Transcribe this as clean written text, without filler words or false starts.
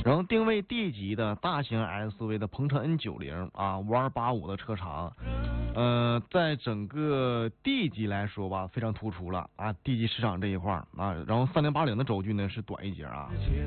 然后定位 D 级的大型 SUV 的鹏程 N90啊，5285的车长，在整个 D 级来说吧，非常突出了啊， D 级市场这一块啊，然后3080的轴距呢是短一截啊。